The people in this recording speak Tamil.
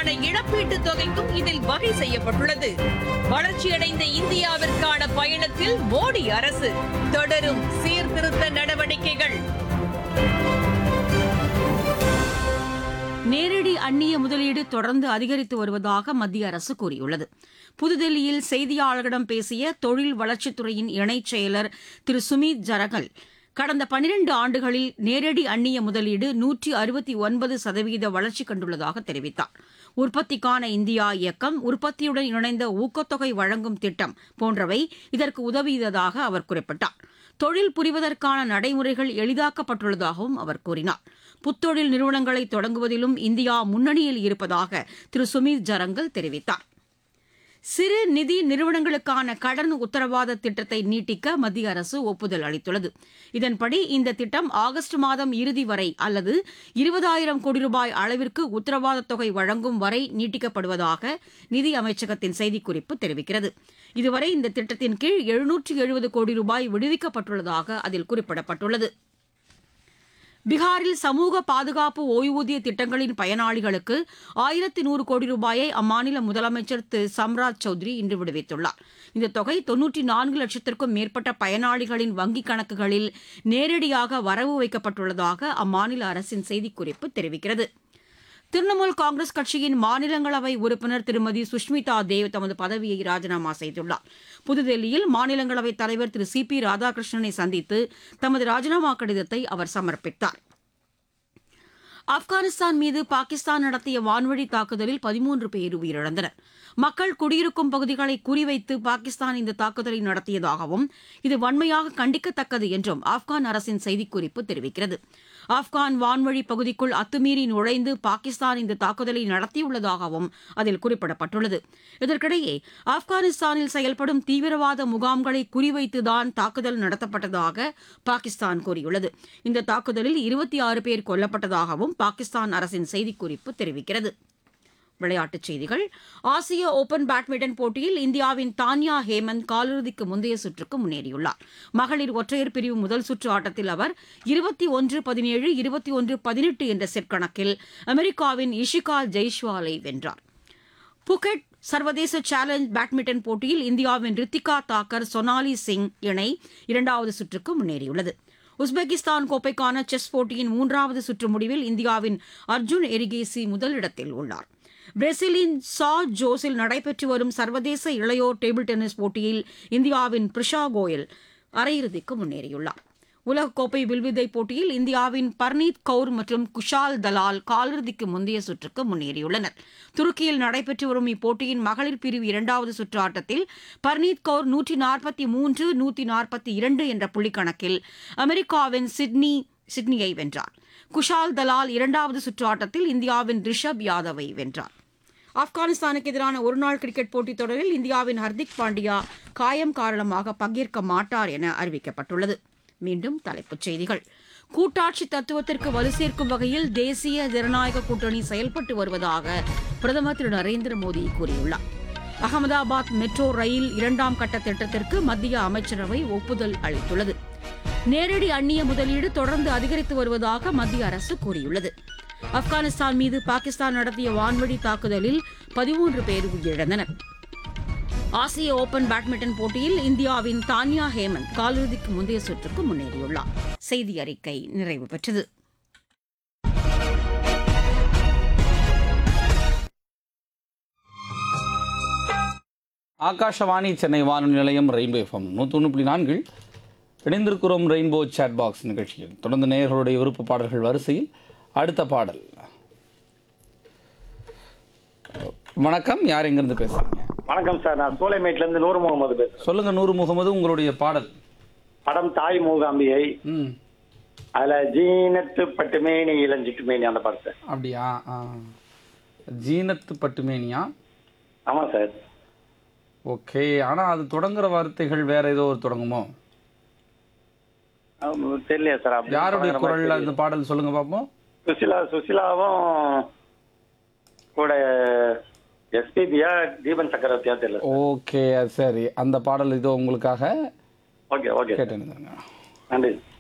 விளைவுகளுக்கான இழப்பீட்டுத் தொகைக்கும் இதில் வகை செய்யப்பட்டுள்ளது. வளர்ச்சியடைந்த இந்தியாவிற்கான பயணத்தில் மோடி அரசு தொடரும் சீர்திருத்த நடவடிக்கைகள். நேரடி அந்நிய முதலீடு தொடர்ந்து அதிகரித்து வருவதாக மத்திய அரசு கூறியுள்ளது. புதுதில்லியில் செய்தியாளர்களிடம் பேசிய தொழில் வளர்ச்சித்துறையின் இணைச் செயலர் திரு சுமித் ஜரகல், கடந்த 12 ஆண்டுகளில் நேரடி அந்நிய முதலீடு 169% வளர்ச்சி கண்டுள்ளதாக தெரிவித்தார். உற்பத்திக்கான இந்தியா இயக்கம், உற்பத்தியுடன் இணைந்த ஊக்கத்தொகை வழங்கும் திட்டம் போன்றவை இதற்கு உதவியதாக அவர் குறிப்பிட்டார். தொழில் புரிவதற்கான நடைமுறைகள் எளிதாக்கப்பட்டுள்ளதாகவும் அவர் கூறினார். புத்தொழில் நிறுவனங்களை தொடங்குவதிலும் இந்தியா முன்னணியில் இருப்பதாக திரு சுமித் ஜரங்கல் தெரிவித்தார். சிறு நிதி நிறுவனங்களுக்கான கடன் உத்தரவாத திட்டத்தை நீட்டிக்க மத்திய அரசு ஒப்புதல் அளித்துள்ளது. இதன்படி இந்த திட்டம் ஆகஸ்ட் மாதம் இறுதி வரை அல்லது 20,000 கோடி ரூபாய் அளவிற்கு உத்தரவாத தொகை வழங்கும் வரை நீட்டிக்கப்படுவதாக நிதி அமைச்சகத்தின் செய்திக்குறிப்பு தெரிவிக்கிறது. இதுவரை இந்த திட்டத்தின் கீழ் 770 கோடி ரூபாய் விடுவிக்கப்பட்டுள்ளதாக அதில் குறிப்பிடப்பட்டுள்ளது. பீகாரில் சமூக பாதுகாப்பு ஓய்வூதிய திட்டங்களின் பயனாளிகளுக்கு 1100 கோடி ரூபாயை அம்மாநில முதலமைச்சர் திரு சம்ராஜ் சௌத்ரி இன்று விடுவித்துள்ளார். இந்த தொகை 94 லட்சத்திற்கும் மேற்பட்ட பயனாளிகளின் வங்கிக் கணக்குகளில் நேரடியாக வரவு வைக்கப்பட்டுள்ளதாக அம்மாநில அரசின் செய்திக்குறிப்பு தெரிவிக்கிறது. திரிணாமுல் காங்கிரஸ் கட்சியின் மாநிலங்களவை உறுப்பினர் திருமதி சுஷ்மிதா தேவ் தமது பதவியை ராஜினாமா செய்துள்ளார். புதுதில்லியில் மாநிலங்களவைத் தலைவர் திரு சி.பி. ராதாகிருஷ்ணனை சந்தித்து தமது ராஜினாமா கடிதத்தை அவர் சமர்ப்பித்தார். ஆப்கானிஸ்தான் மீது பாகிஸ்தான் நடத்திய வான்வழி தாக்குதலில் 13 பேர் உயிரிழந்தனர். மக்கள் குடியிருக்கும் பகுதிகளை குறிவைத்து பாகிஸ்தான் இந்த தாக்குதலை நடத்தியதாகவும் இது வன்மையாக கண்டிக்கத்தக்கது என்றும் ஆப்கான் அரசின் செய்திக்குறிப்பு தெரிவிக்கிறது. ஆப்கான் வான்வழி பகுதிக்குள் அத்துமீறி நுழைந்து பாகிஸ்தான் இந்த தாக்குதலை நடத்தியுள்ளதாகவும் அதில் குறிப்பிடப்பட்டுள்ளது. இதற்கிடையே ஆப்கானிஸ்தானில் செயல்படும் தீவிரவாத முகாம்களை குறிவைத்துதான் தாக்குதல் நடத்தப்பட்டதாக பாகிஸ்தான் கூறியுள்ளது. இந்த தாக்குதலில் 26 பேர் கொல்லப்பட்டதாகவும் பாகிஸ்தான் அரசின் செய்திக்குறிப்பு தெரிவிக்கிறது. விளையாட்டுச் செய்திகள். ஆசிய ஓபன் பேட்மிண்டன் போட்டியில் இந்தியாவின் தான்யா ஹேமந்த் காலிறுதிக்கு முந்தைய சுற்றுக்கு முன்னேறியுள்ளார். மகளிர் ஒற்றையர் பிரிவு முதல் சுற்று ஆட்டத்தில் அவர் 21-17, 21-18 என்ற செட் கணக்கில் அமெரிக்காவின் இஷிகா ஜெய்ஸ்வாலை வென்றார். புகெட் சர்வதேச சேலஞ்ச் பேட்மிண்டன் போட்டியில் இந்தியாவின் ரித்திகா தாக்கர், சோனாலி சிங் இணை 2வது சுற்றுக்கு முன்னேறியுள்ளது. உஸ்பெகிஸ்தான் கோப்பைக்கான செஸ் போட்டியின் 3வது சுற்று முடிவில் இந்தியாவின் அர்ஜுன் எரிகேசி முதலிடத்தில் உள்ளார். பிரேசிலின் சா ஜோஸில் நடைபெற்று வரும் சர்வதேச இளையோர் டேபிள் டென்னிஸ் போட்டியில் இந்தியாவின் பிரிஷா கோயல் அரையிறுதிக்கு முன்னேறியுள்ளார். உலகக்கோப்பை வில்வித்தை போட்டியில் இந்தியாவின் பர்னீத் கவுர் மற்றும் குஷால் தலால் காலிறுதிக்கு முந்தைய சுற்றுக்கு முன்னேறியுள்ளனர். துருக்கியில் நடைபெற்று வரும் இப்போட்டியின் மகளிர் பிரிவு 2வது சுற்று ஆட்டத்தில் பர்னீத் கவுர் 143, 142 என்ற புள்ளிக்கணக்கில் அமெரிக்காவின் சிட்னியை வென்றார். குஷால் தலால் 2வது சுற்று ஆட்டத்தில் இந்தியாவின் ரிஷப் யாதவை வென்றார். ஆப்கானிஸ்தானுக்கு எதிரான ஒருநாள் கிரிக்கெட் போட்டித் தொடரில் இந்தியாவின் ஹர்திக் பாண்டியா காயம் காரணமாக பங்கேற்க மாட்டார் என அறிவிக்கப்பட்டுள்ளது. மீண்டும் தலைப்புச் செய்திகள். கூட்டாட்சி தத்துவத்திற்கு வலு சேர்க்கும் வகையில் தேசிய ஜனநாயக கூட்டணி செயல்பட்டு வருவதாக பிரதமர் திரு நரேந்திர மோடி கூறியுள்ளார். அகமதாபாத் மெட்ரோ ரயில் 2ஆம் கட்ட திட்டத்திற்கு மத்திய அமைச்சரவை ஒப்புதல் அளித்துள்ளது. நேரடி அந்நிய முதலீடு தொடர்ந்து அதிகரித்து வருவதாக மத்திய அரசு கூறியுள்ளது. ஆப்கானிஸ்தான் மீது பாகிஸ்தான் நடத்திய வான்வழி தாக்குதலில் 13 பேர் உயிரிழந்தனர். ஆசிய ஓபன் பேட்மிண்டன் போட்டியில் இந்தியாவின் தான்யா ஹேமந்த் காலிறுதிக்கு முந்தைய சுற்றுக்கு முன்னேறியுள்ளார். செய்தி அறிக்கை நிறைவு பெற்றது. ஆகாஷவாணி சென்னை வானொலி நிலையம் ரெயின்போ எஃப்எம் 101.4 இணைந்திருக்கிறோம். ரெயின்போ சாட் பாக்ஸ் நிகழ்ச்சியில் தொடர்ந்து நேயர்களுடைய விருப்ப பாடல்கள் வரிசையில் அடுத்த பாடல். வணக்கம், யார் எங்கிருந்து பேசுறீங்க? வணக்கம் சார், நான் சோலைமேட்லேருந்து நூறு முகமது பேசுறேன். சொல்லுங்க நூறு முகமது, உங்களுடைய பாடல். படம் தாய் மூகாம்பிகை. அதுல ஜீனத்து பட்டுமேனி இளஞ்சிட்டுமேனி அந்த படத்தை. அப்படியா? ஜீனத்து பட்டுமேனியா? ஆமாம் சார். ஓகே, ஆனால் அது தொடங்குற வார்த்தைகள் வேற ஏதோ ஒரு தொடங்குமோ? தெரியலையா சார்? யாருடைய குரல்ல அந்த பாடல் சொல்லுங்க பாப்போம். சுசிலாவும் கூட எஸ்பிபியா தீபன் சக்கரவர்த்தியா தெரியல. ஓகே, சரி, அந்த பாடல் இதோ உங்களுக்காக. ஓகே ஓகே, கேட்டு நன்றி.